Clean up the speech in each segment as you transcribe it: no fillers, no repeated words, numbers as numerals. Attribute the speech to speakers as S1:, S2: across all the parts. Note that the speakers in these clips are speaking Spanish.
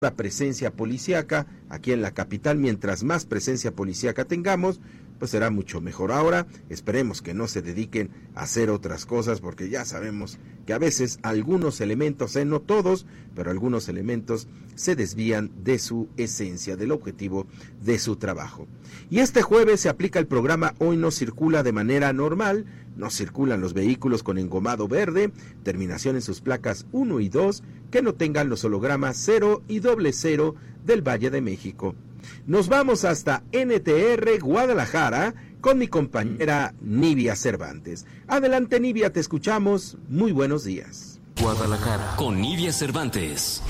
S1: la presencia policíaca aquí en la capital. Mientras más presencia policíaca tengamos, pues será mucho mejor. Ahora esperemos que no se dediquen a hacer otras cosas, porque ya sabemos que a veces algunos elementos, no todos, pero algunos elementos se desvían de su esencia, del objetivo de su trabajo. Y este jueves se aplica el programa Hoy no circula de manera normal. No circulan los vehículos con engomado verde, terminación en sus placas 1 y 2, que no tengan los hologramas 0 y 00 del Valle de México. Nos vamos hasta NTR Guadalajara con mi compañera Nivia Cervantes. Adelante, Nivia, te escuchamos. Muy buenos días.
S2: Guadalajara con Nivia Cervantes.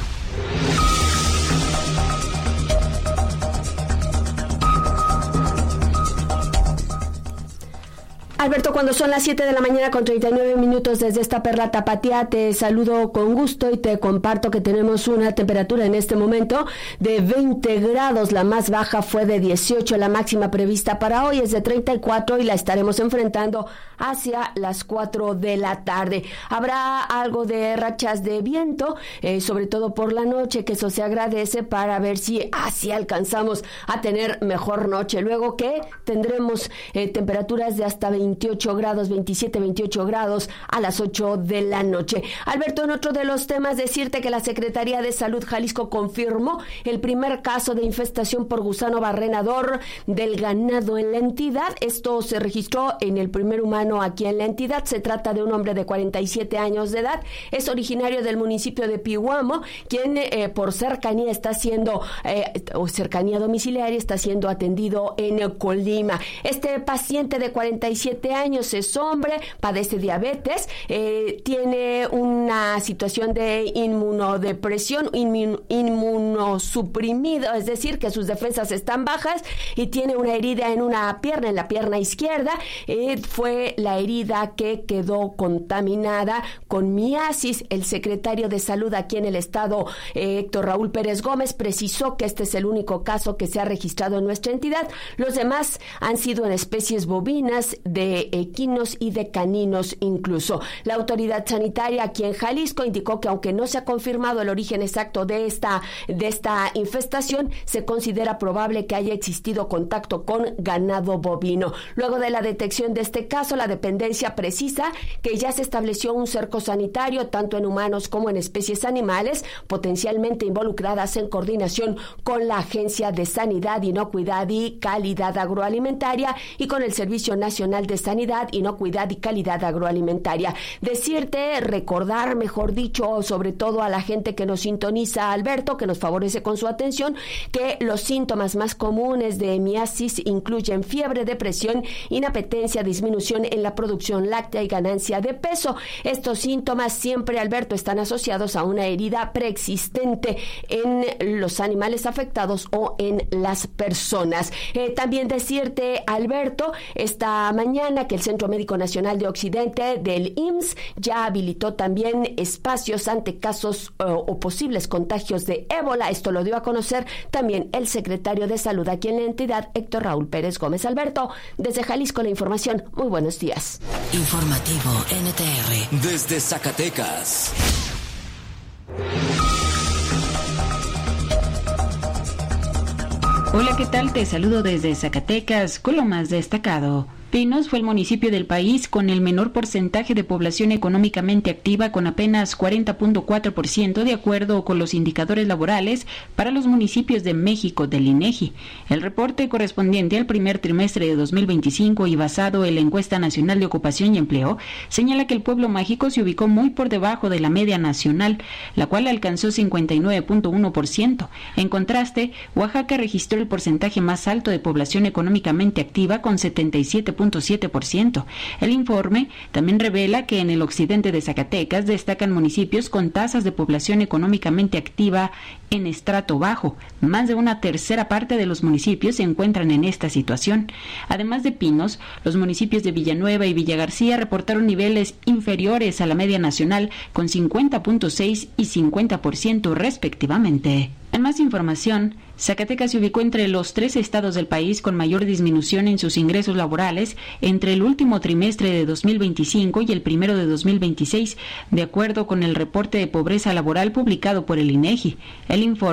S3: Alberto, cuando son las 7 de la mañana con 39 minutos desde esta perla tapatía, te saludo con gusto y te comparto que tenemos una temperatura en este momento de 20 grados, la más baja fue de 18, la máxima prevista para hoy es de 34 y la estaremos enfrentando hacia las 4 de la tarde. Habrá algo de rachas de viento, sobre todo por la noche, que eso se agradece para ver si así alcanzamos a tener mejor noche. Luego que tendremos temperaturas de hasta 28 grados, 27, 28 grados a las 8 de la noche. Alberto, en otro de los temas, decirte que la Secretaría de Salud Jalisco confirmó el primer caso de infestación por gusano barrenador del ganado en la entidad. Esto se registró en el primer humano aquí en la entidad. Se trata de un hombre de 47 años de edad. Es originario del municipio de Pihuamo, quien por cercanía está siendo, o cercanía domiciliaria, está siendo atendido en Colima. Este paciente de 47 años es hombre, padece diabetes, tiene una situación de inmunodepresión, inmunosuprimido, es decir, que sus defensas están bajas y tiene una herida en una pierna, en la pierna izquierda. Fue la herida que quedó contaminada con miasis. El secretario de Salud aquí en el estado, Héctor Raúl Pérez Gómez, precisó que este es el único caso que se ha registrado en nuestra entidad. Los demás han sido en especies bovinas, de equinos y de caninos incluso. La autoridad sanitaria aquí en Jalisco indicó que aunque no se ha confirmado el origen exacto de esta infestación, se considera probable que haya existido contacto con ganado bovino. Luego de la detección de este caso, la dependencia precisa que ya se estableció un cerco sanitario tanto en humanos como en especies animales potencialmente involucradas en coordinación con la Agencia de Sanidad, Inocuidad y Calidad Agroalimentaria y con el Servicio Nacional de Sanidad, Inocuidad y Calidad Agroalimentaria. Decirte, recordar, mejor dicho, sobre todo a la gente que nos sintoniza, Alberto, que nos favorece con su atención, que los síntomas más comunes de miasis incluyen fiebre, depresión, inapetencia, disminución en la producción láctea y ganancia de peso. Estos síntomas siempre, Alberto, están asociados a una herida preexistente en los animales afectados o en las personas. También decirte, Alberto, esta mañana que el Centro Médico Nacional de Occidente del IMSS ya habilitó también espacios ante casos o posibles contagios de ébola. Esto lo dio a conocer también el secretario de Salud aquí en la entidad, Héctor Raúl Pérez Gómez. Alberto, desde Jalisco la información. Muy buenos días.
S2: Informativo NTR desde Zacatecas.
S4: Hola, ¿qué tal? Te saludo desde Zacatecas con lo más destacado. Pinos fue el municipio del país con el menor porcentaje de población económicamente activa, con apenas 40.4% de acuerdo con los indicadores laborales para los municipios de México del INEGI. El reporte correspondiente al primer trimestre de 2025 y basado en la Encuesta Nacional de Ocupación y Empleo señala que el pueblo mágico se ubicó muy por debajo de la media nacional, la cual alcanzó 59.1%. En contraste, Oaxaca registró el porcentaje más alto de población económicamente activa con 77.7%. El informe también revela que en el occidente de Zacatecas destacan municipios con tasas de población económicamente activa en estrato bajo. Más de una tercera parte de los municipios se encuentran en esta situación. Además de Pinos, los municipios de Villanueva y Villa García reportaron niveles inferiores a la media nacional con 50.6 y 50% respectivamente. En más información, Zacatecas se ubicó entre los 3 estados del país con mayor disminución en sus ingresos laborales entre el último trimestre de 2025 y el primero de 2026, de acuerdo con el reporte de pobreza laboral publicado por el INEGI. El informe